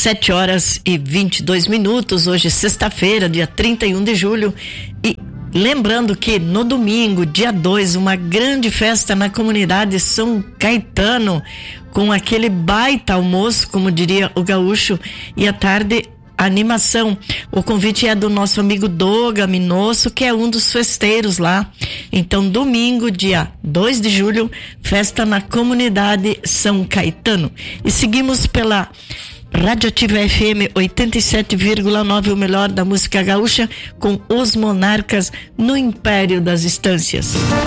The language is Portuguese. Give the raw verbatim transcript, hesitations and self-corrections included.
sete horas e vinte e dois minutos, hoje sexta-feira, dia trinta e um de julho, e lembrando que no domingo, dia dois, uma grande festa na comunidade São Caetano, com aquele baita almoço, como diria o gaúcho, e à tarde animação. O convite é do nosso amigo Doga Minosso, que é um dos festeiros lá. Então, domingo, dia dois de julho, festa na comunidade São Caetano. E seguimos pela Radioativa F M oitenta e sete vírgula nove, o melhor da música gaúcha, com Os Monarcas no Império das Estâncias.